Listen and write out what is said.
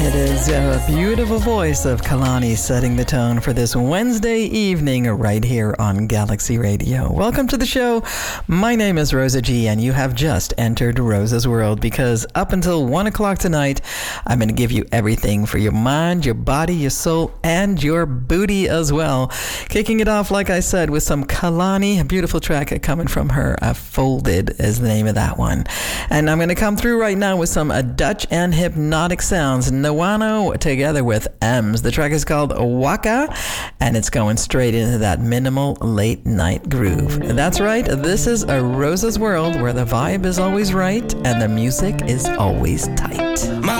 It is a beautiful voice of Kalani setting the tone for this Wednesday evening right here on Galaxy Radio. Welcome to the show. My name is Rosa G, and you have just entered Rosa's World, because up until 1 o'clock tonight, I'm going to give you everything for your mind, your body, your soul, and your booty as well. Kicking it off, like I said, with some Kalani, a beautiful track coming from her. Folded is the name of that one. And I'm going to come through right now with some Dutch and hypnotic sounds. Nawano together with Ems. The track is called Waka, and it's going straight into that minimal late night groove. That's right, this is a Rosa's World where the vibe is always right and the music is always tight.